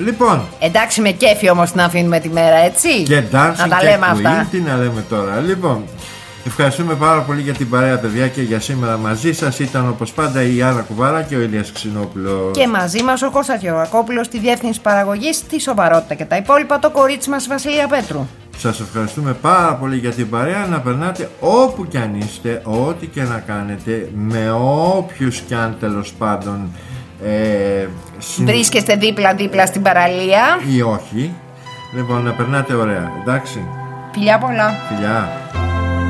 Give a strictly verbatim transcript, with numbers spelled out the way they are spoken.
Λοιπόν. Εντάξει, με κέφι όμως να αφήνουμε τη μέρα, έτσι. Και dancing να τα και λέμε queen, αυτά. τι να λέμε τώρα. Λοιπόν, ευχαριστούμε πάρα πολύ για την παρέα, παιδιά, και για σήμερα μαζί σας ήταν όπως πάντα η Άννα Κουβάρα και ο Ηλίας Ξινόπουλος. Και μαζί μας ο Κώστας Γεωργακόπουλος στη διεύθυνση παραγωγής, τη σοβαρότητα και τα υπόλοιπα, το κορίτσι μας Βασιλεία Πέτρου. Σας ευχαριστούμε πάρα πολύ για την παρέα. Να περνάτε όπου κι αν είστε, ό,τι και να κάνετε, με όποιους κι αν τέλος πάντων ε, συν... βρίσκεστε δίπλα-δίπλα στην παραλία ή όχι. Λοιπόν, να περνάτε ωραία, εντάξει. Φιλιά πολλά. Φιλιά.